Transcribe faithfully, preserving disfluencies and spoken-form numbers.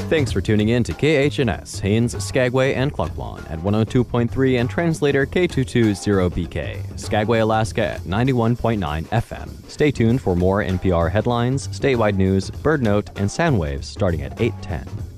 Thanks for tuning in to K H N S, Haines, Skagway, and Klukwan at one oh two point three and translator K two twenty B K, Skagway, Alaska at ninety-one point nine F M. Stay tuned for more N P R headlines, statewide news, bird note, and sound waves starting at eight ten.